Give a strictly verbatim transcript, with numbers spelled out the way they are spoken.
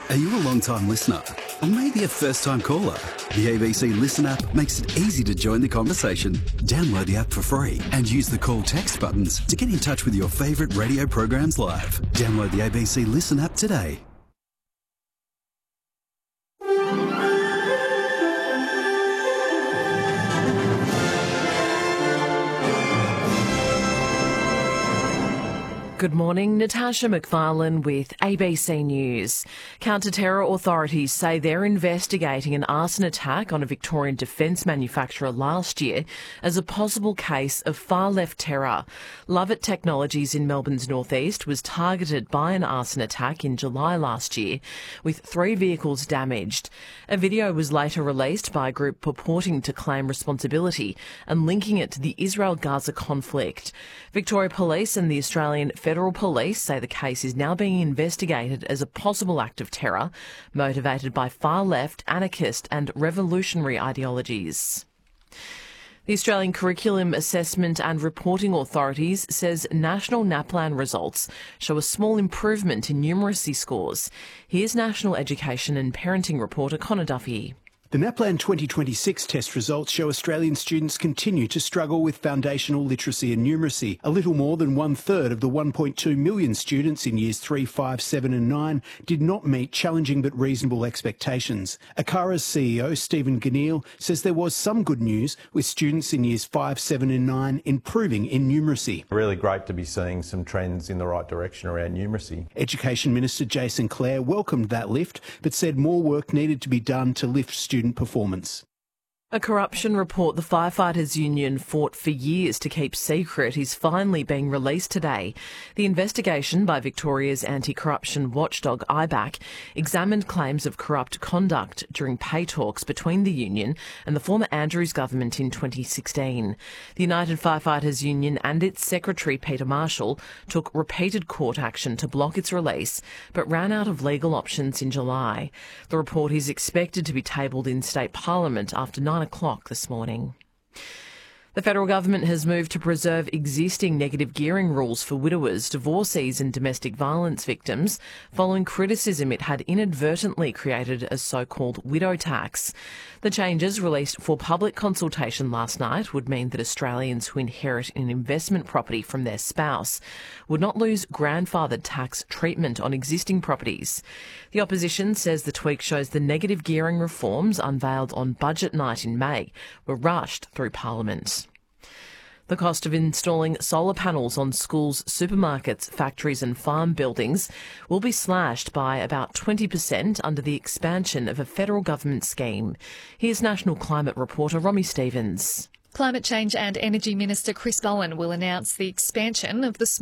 Are you a long-time listener? Or maybe a first-time caller? The A B C Listen app makes it easy to join the conversation. Download the app for free and use the call text buttons to get in touch with your favourite radio programs live. Download the A B C Listen app today. Good morning, Natasha McFarlane with A B C News. Counter-terror authorities say they're investigating an arson attack on a Victorian defence manufacturer last year as a possible case of far-left terror. Lovett Technologies in Melbourne's northeast was targeted by an arson attack in July last year, with three vehicles damaged. A video was later released by a group purporting to claim responsibility and linking it to the Israel-Gaza conflict. Victoria Police and the Australian Federal Police say the case is now being investigated as a possible act of terror motivated by far-left, anarchist and revolutionary ideologies. The Australian Curriculum Assessment and Reporting Authorities says national NAPLAN results show a small improvement in numeracy scores. Here's National Education and Parenting reporter Connor Duffy. The NAPLAN twenty twenty-six test results show Australian students continue to struggle with foundational literacy and numeracy. A little more than one-third of the one point two million students in years three, five, seven and nine did not meet challenging but reasonable expectations. ACARA's C E O, Stephen Ganneil, says there was some good news, with students in years five, seven and nine improving in numeracy. Really great to be seeing some trends in the right direction around numeracy. Education Minister Jason Clare welcomed that lift, but said more work needed to be done to lift students performance. A corruption report the Firefighters Union fought for years to keep secret is finally being released today. The investigation by Victoria's anti-corruption watchdog I B A C examined claims of corrupt conduct during pay talks between the union and the former Andrews government in twenty sixteen. The United Firefighters Union and its secretary Peter Marshall took repeated court action to block its release, but ran out of legal options in July. The report is expected to be tabled in State Parliament after nine o'clock this morning. The federal government has moved to preserve existing negative gearing rules for widowers, divorcees and domestic violence victims following criticism it had inadvertently created a so-called widow tax. The changes, released for public consultation last night, would mean that Australians who inherit an investment property from their spouse would not lose grandfathered tax treatment on existing properties. The opposition says the tweak shows the negative gearing reforms unveiled on budget night in May were rushed through Parliament. The cost of installing solar panels on schools, supermarkets, factories and farm buildings will be slashed by about twenty percent under the expansion of a federal government scheme. Here's National Climate reporter Romy Stevens. Climate Change and Energy Minister Chris Bowen will announce the expansion of the